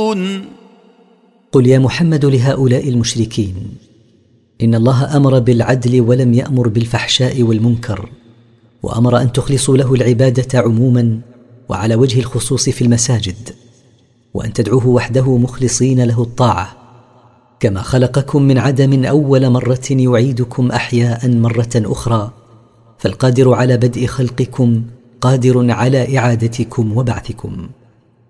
تعدلون. قل يا محمد لهؤلاء المشركين: إن الله أمر بالعدل ولم يأمر بالفحشاء والمنكر، وأمر أن تخلصوا له العبادة عموما وعلى وجه الخصوص في المساجد، وأن تدعوه وحده مخلصين له الطاعة، كما خلقكم من عدم أول مرة يعيدكم أحياء مرة أخرى، فالقادر على بدء خلقكم قادر على إعادتكم وبعثكم.